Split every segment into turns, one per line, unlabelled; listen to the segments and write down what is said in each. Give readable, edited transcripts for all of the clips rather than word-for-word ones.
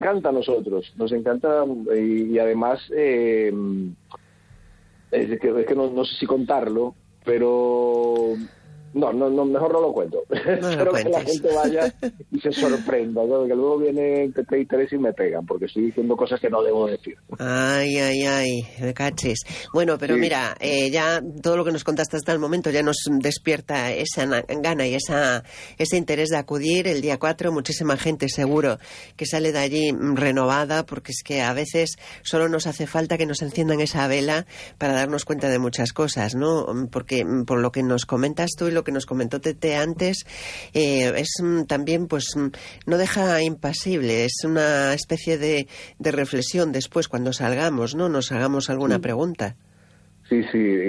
encanta a nosotros, nos encanta, y además es que no sé si contarlo, pero no, mejor no lo cuento.
No
Espero que la gente vaya y se sorprenda, ¿no? Que luego vienen Tete y Teresa y me pegan, porque estoy diciendo cosas que no debo decir.
Ay, me cachis. Bueno, pero
Sí.
mira, ya todo lo que nos contaste hasta el momento ya nos despierta esa gana y ese interés de acudir el día 4. Muchísima gente seguro que sale de allí renovada, porque es que a veces solo nos hace falta que nos enciendan esa vela para darnos cuenta de muchas cosas, ¿no? Porque por lo que nos comentas tú y lo que nos comentó Tete antes, es también, pues, no deja impasible, es una especie de reflexión después cuando salgamos, ¿no? Nos hagamos alguna pregunta.
Sí,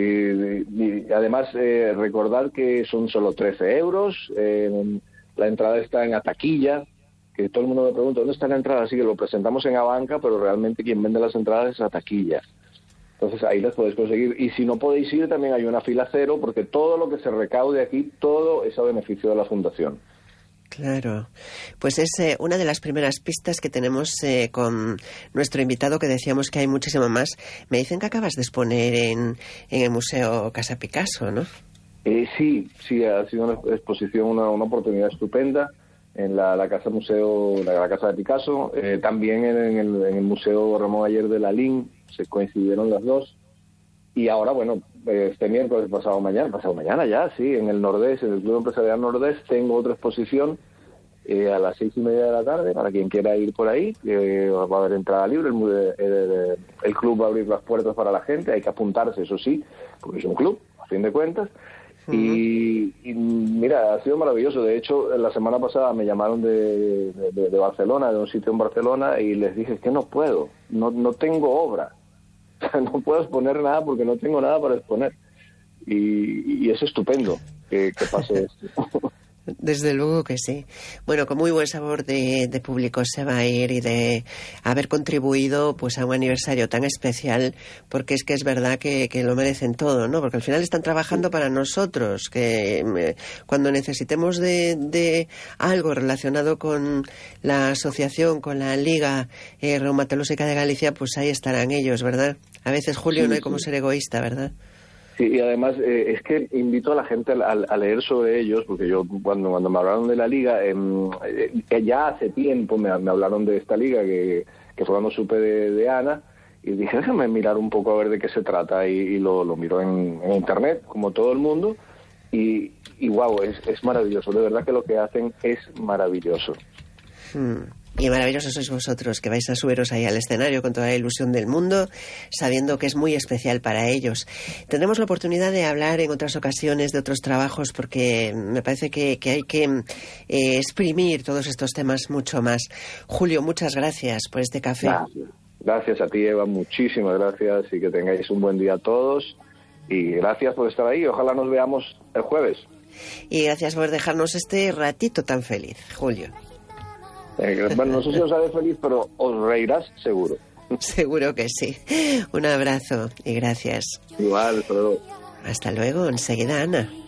y además recordar que son solo 13 euros, la entrada está en la taquilla, que todo el mundo me pregunta, ¿dónde está la entrada? Así que lo presentamos en Abanca, pero realmente quien vende las entradas es la taquilla. Entonces ahí las podéis conseguir. Y si no podéis ir, también hay una fila cero, porque todo lo que se recaude aquí, todo es a beneficio de la Fundación.
Claro, pues es una de las primeras pistas que tenemos con nuestro invitado, que decíamos que hay muchísimo más. Me dicen que acabas de exponer en el Museo Casa Picasso, ¿no?
Sí, ha sido una exposición, una oportunidad estupenda en la Casa Museo, la Casa de Picasso, también en el Museo Ramón Ayer de Lalín, se coincidieron las dos. Y ahora, bueno, este miércoles, pasado mañana ya, sí, en el Nordés, en el Club Empresarial Nordés, tengo otra exposición a las 6:30 de la tarde, para quien quiera ir por ahí. Va a haber entrada libre, el club va a abrir las puertas para la gente, hay que apuntarse, eso sí, porque es un club, a fin de cuentas. Y mira, ha sido maravilloso. De hecho, la semana pasada me llamaron de Barcelona, de un sitio en Barcelona, y les dije, es que no puedo, no tengo obra. No puedo exponer nada porque no tengo nada para exponer. Y es estupendo que pase esto.
Desde luego que sí. Bueno, con muy buen sabor de público se va a ir, y de haber contribuido pues a un aniversario tan especial, porque es que es verdad que lo merecen todo, ¿no? Porque al final están trabajando para nosotros, que cuando necesitemos de algo relacionado con la asociación, con la Liga Reumatológica de Galicia, pues ahí estarán ellos, ¿verdad? A veces, Julio, no hay como ser egoísta, ¿verdad?
Sí, y además es que invito a la gente a leer sobre ellos, porque yo cuando me hablaron de la liga, ya hace tiempo me hablaron de esta liga, que fue cuando supe de Ana, y dije, déjame mirar un poco a ver de qué se trata, y lo miro en internet, como todo el mundo, y wow, es maravilloso, de verdad que lo que hacen es maravilloso.
Y maravillosos sois vosotros, que vais a subiros ahí al escenario con toda la ilusión del mundo, sabiendo que es muy especial para ellos. Tendremos la oportunidad de hablar en otras ocasiones de otros trabajos, porque me parece que hay que exprimir todos estos temas mucho más. Julio, muchas gracias por este café.
Gracias a ti, Eva, muchísimas gracias, y que tengáis un buen día a todos, y gracias por estar ahí. Ojalá nos veamos el jueves.
Y gracias por dejarnos este ratito tan feliz, Julio.
Bueno, no sé si os haré feliz, pero os reirás seguro.
Seguro que sí. Un abrazo y gracias.
Igual, hasta luego.
Hasta luego, enseguida, Ana.